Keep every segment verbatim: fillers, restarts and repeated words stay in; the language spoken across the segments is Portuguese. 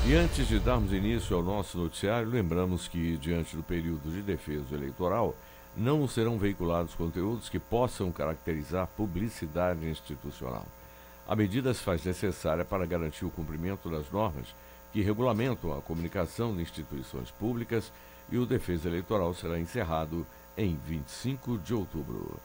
E antes de darmos início ao nosso noticiário, lembramos que, diante do período de defesa eleitoral, não serão veiculados conteúdos que possam caracterizar publicidade institucional. A medida se faz necessária para garantir o cumprimento das normas que regulamentam a comunicação de instituições públicas e o defesa eleitoral será encerrado em vinte e cinco de outubro.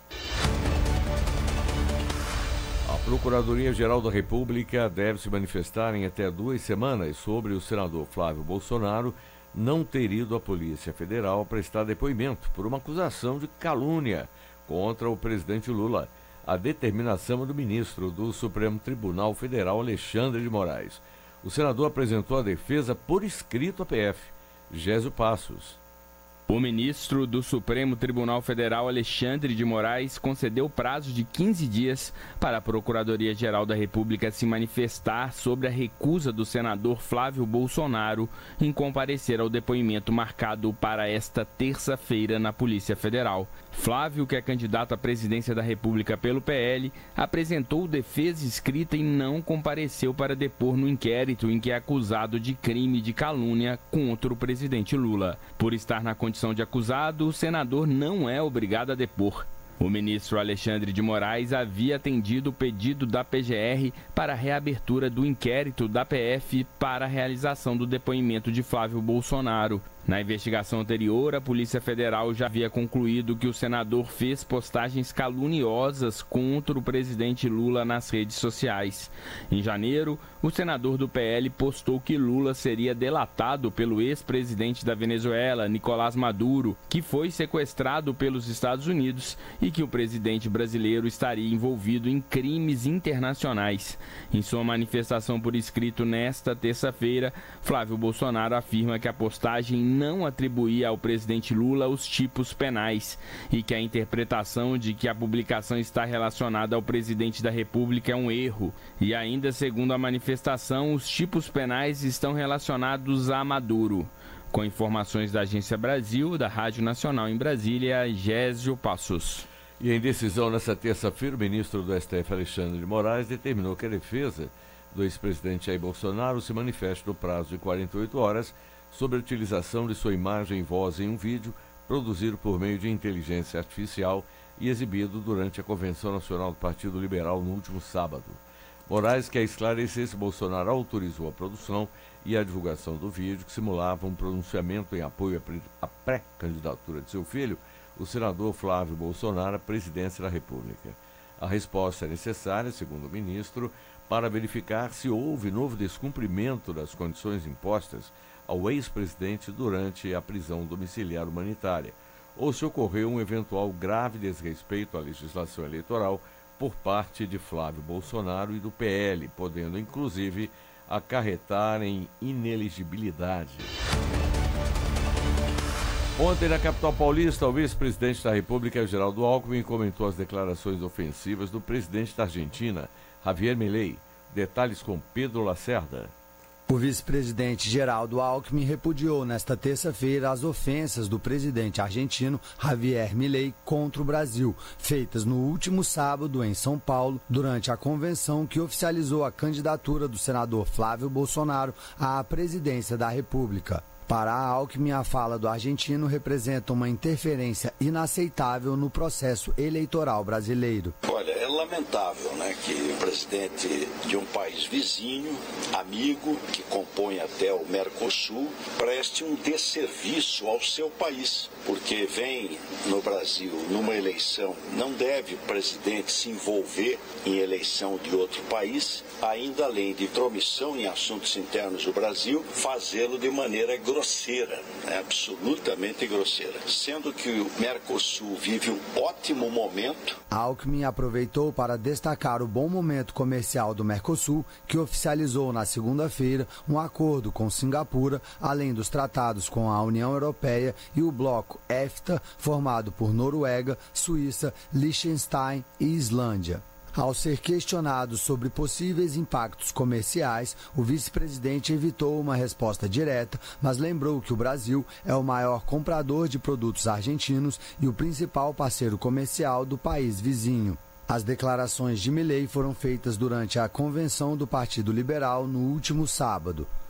A Procuradoria-Geral da República deve se manifestar em até duas semanas sobre o senador Flávio Bolsonaro não ter ido à Polícia Federal prestar depoimento por uma acusação de calúnia contra o presidente Lula. A determinação do ministro do Supremo Tribunal Federal, Alexandre de Moraes. O senador apresentou a defesa por escrito à P F, Gésio Passos. O ministro do Supremo Tribunal Federal, Alexandre de Moraes, concedeu prazo de quinze dias para a Procuradoria-Geral da República se manifestar sobre a recusa do senador Flávio Bolsonaro em comparecer ao depoimento marcado para esta terça-feira na Polícia Federal. Flávio, que é candidato à presidência da República pelo P L, apresentou defesa escrita e não compareceu para depor no inquérito em que é acusado de crime de calúnia contra o presidente Lula. Por estar na condição de acusado, o senador não é obrigado a depor. O ministro Alexandre de Moraes havia atendido o pedido da P G R para a reabertura do inquérito da P F para a realização do depoimento de Flávio Bolsonaro. Na investigação anterior, a Polícia Federal já havia concluído que o senador fez postagens caluniosas contra o presidente Lula nas redes sociais. Em janeiro, o senador do P L postou que Lula seria delatado pelo ex-presidente da Venezuela, Nicolás Maduro, que foi sequestrado pelos Estados Unidos e que o presidente brasileiro estaria envolvido em crimes internacionais. Em sua manifestação por escrito nesta terça-feira, Flávio Bolsonaro afirma que a postagem não atribuía ao presidente Lula os tipos penais e que a interpretação de que a publicação está relacionada ao presidente da República é um erro. E ainda, segundo a manifestação, os tipos penais estão relacionados a Maduro. Com informações da Agência Brasil, da Rádio Nacional em Brasília, Gésio Passos. E em decisão nesta terça-feira, o ministro do S T F, Alexandre de Moraes, determinou que a defesa do ex-presidente Jair Bolsonaro se manifeste no prazo de quarenta e oito horas sobre a utilização de sua imagem e voz em um vídeo produzido por meio de inteligência artificial e exibido durante a Convenção Nacional do Partido Liberal no último sábado. Moraes quer esclarecer se Bolsonaro autorizou a produção e a divulgação do vídeo que simulava um pronunciamento em apoio à pré-candidatura de seu filho, o senador Flávio Bolsonaro, à presidência da República. A resposta é necessária, segundo o ministro, para verificar se houve novo descumprimento das condições impostas ao ex-presidente durante a prisão domiciliar humanitária, ou se ocorreu um eventual grave desrespeito à legislação eleitoral por parte de Flávio Bolsonaro e do P L, podendo inclusive acarretar em inelegibilidade. Ontem, na capital paulista, o vice-presidente da República, Geraldo Alckmin, comentou as declarações ofensivas do presidente da Argentina, Javier Milei. Detalhes com Pedro Lacerda. O vice-presidente Geraldo Alckmin repudiou nesta terça-feira as ofensas do presidente argentino Javier Milei contra o Brasil, feitas no último sábado em São Paulo, durante a convenção que oficializou a candidatura do senador Flávio Bolsonaro à presidência da República. Para Alckmin, a fala do argentino representa uma interferência inaceitável no processo eleitoral brasileiro. Olha, é lamentável, né, que o presidente de um país vizinho, amigo, que compõe até o Mercosul, preste um desserviço ao seu país, porque vem no Brasil numa eleição, não deve o presidente se envolver em eleição de outro país, ainda além de intromissão em assuntos internos do Brasil, fazê-lo de maneira grosseira, né, absolutamente grosseira, sendo que o Mercosul vive um ótimo momento. Alckmin aproveitou para destacar o bom momento comercial do Mercosul, que oficializou na segunda-feira um acordo com Singapura, além dos tratados com a União Europeia e o bloco EFTA, formado por Noruega, Suíça, Liechtenstein e Islândia. Ao ser questionado sobre possíveis impactos comerciais, o vice-presidente evitou uma resposta direta, mas lembrou que o Brasil é o maior comprador de produtos argentinos e o principal parceiro comercial do país vizinho. As declarações de Milei foram feitas durante a convenção do Partido Liberal no último sábado.